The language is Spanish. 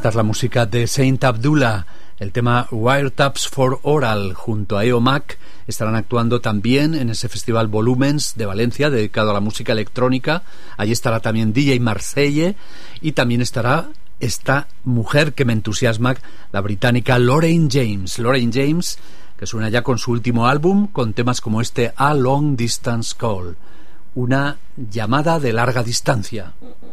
Esta es la música de Saint Abdullah, el tema Wiretaps for Oral. Junto a EOMAC estarán actuando también en ese festival Volumens de Valencia dedicado a la música electrónica. Allí estará también DJ Marseille y también estará esta mujer que me entusiasma, la británica Lorraine James. Lorraine James, que suena ya con su último álbum con temas como este A Long Distance Call, una llamada de larga distancia.